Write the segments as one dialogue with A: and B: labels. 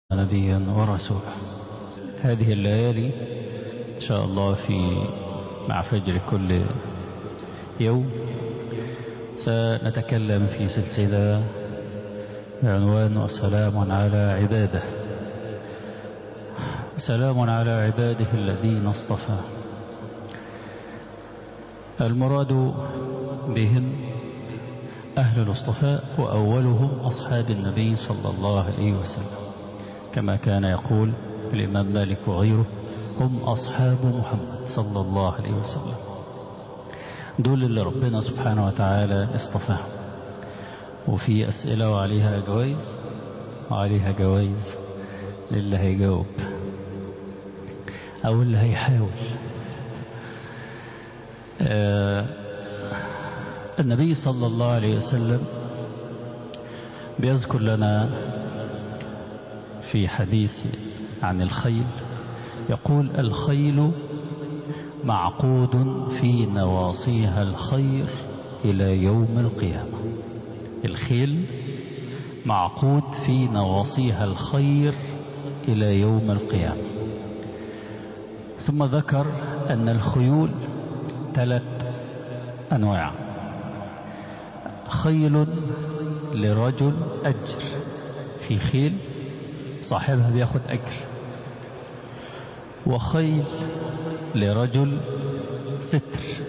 A: نبيا ورسولا. هذه الليالي إن شاء الله مع فجر كل يوم سنتكلم في سلسلة بعنوان وسلام على عباده. سلام على عباده الذين اصطفى. المراد بهم أهل الاصطفاء وأولهم أصحاب النبي صلى الله عليه وسلم، كما كان يقول الإمام مالك وغيره: هم أصحاب محمد صلى الله عليه وسلم. دول اللي ربنا سبحانه وتعالى اصطفاهم. وفي أسئلة وعليها جوائز للي هيجاوب أو اللي هيحاول. النبي صلى الله عليه وسلم بيذكر لنا في حديث عن الخيل، يقول: الخيل معقود في نواصيها الخير إلى يوم القيامة. الخيل معقود في نواصيها الخير إلى يوم القيامة. ثم ذكر أن الخيول 3 أنواع: خيل لرجل أجر، في خيل صاحبها بياخد أجر، وخيل لرجل ستر،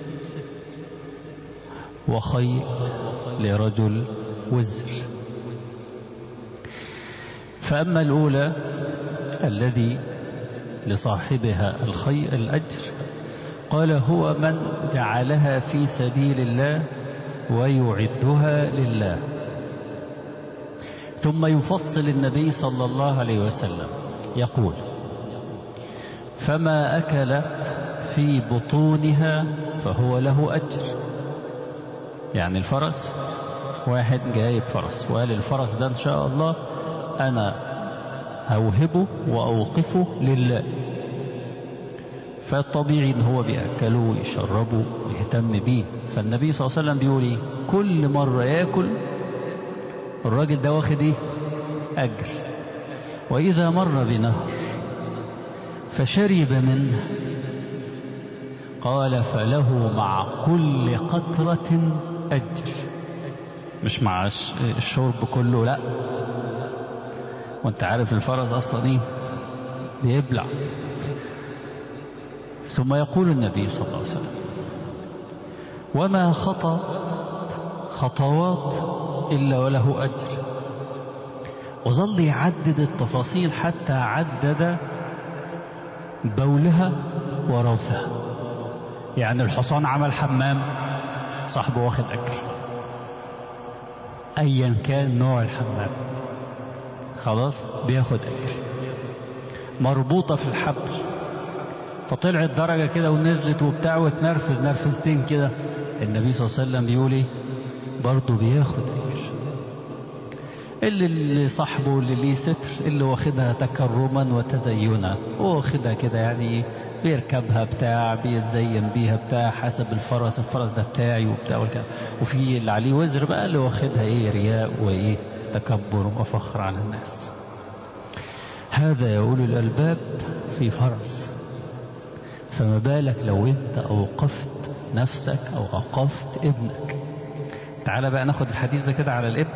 A: وخيل لرجل وزر. فأما الأولى الذي لصاحبها الأجر، قال: هو من جعلها في سبيل الله ويعدها لله. ثم يفصل النبي صلى الله عليه وسلم يقول: فما أكلت في بطونها فهو له أجر. يعني الفرس، واحد جايب فرس وقال: الفرس ده إن شاء الله أنا هوهبه وأوقفه لله، فالطبيعي إن هو بيأكله ويشربه ويهتم بيه. فالنبي صلى الله عليه وسلم بيقول إيه؟ كل مرة يأكل الراجل ده واخد إيه؟ أجر. وإذا مر بنهر فشرب منه، قال: فله مع كل قطرة أجر. مش مع الشرب كله، لا، وانت عارف الفرس أصلا إيه؟ بيبلع. ثم يقول النبي صلى الله عليه وسلم: وما خطوات إلا وله أجر. وظل يعدد التفاصيل حتى عدد بولها وروثها. يعني الحصان عمل حمام، صاحبه واخد أجر، أيا كان نوع الحمام، خلاص بياخد أجر. مربوطة في الحبل فطلعت درجة كده ونزلت وبتاع وتنرفز نرفزتين كده، النبي صلى الله عليه وسلم بيقول ايه؟ برضه بياخد أجر. اللي صاحبه اللي ليه ستر، اللي واخدها تكرما وتزينا، هو واخدها كده يعني بيركبها بتاع، بيتزين بيها بتاع، حسب الفرس ده بتاعي وبتاع والكلام. وفي اللي عليه وزر بقى، اللي واخدها ايه؟ رياء وايه؟ تكبر وفخر على الناس. هذا يا أولي الألباب في فرس، فما بالك لو انت أوقفت نفسك أو أوقفت ابنك. تعال بقى ناخد الحديث ده كده على الابن.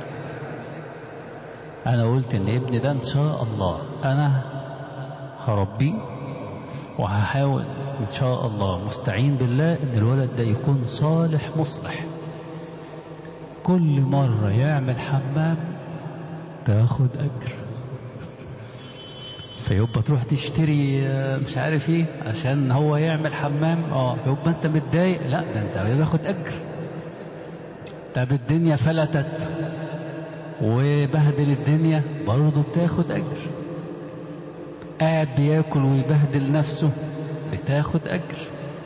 A: أنا قلت إن ابني ده إن شاء الله أنا هربيه وهحاول إن شاء الله، مستعين بالله، إن الولد ده يكون صالح مصلح. كل مرة يعمل حمام تاخد أجر. فيبقى تروح تشتري مش عارف ايه عشان هو يعمل حمام، يبقى انت متضايق؟ لا، ده انت بياخد أجر. طب الدنيا فلتت وبهدل الدنيا، برضه بتاخد أجر. قاعد بياكل ويبهدل نفسه، بتاخد أجر.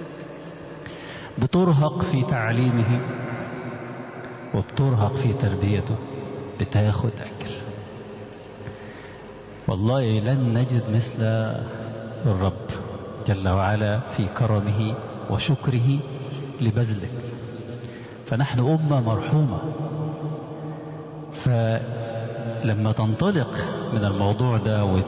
A: بترهق في تعليمه وبترهق في تربيته، بتاخد أجر. والله لن نجد مثل الرب جل وعلا في كرمه وشكره لبذله. فنحن أمة مرحومة. فلما تنطلق من الموضوع ده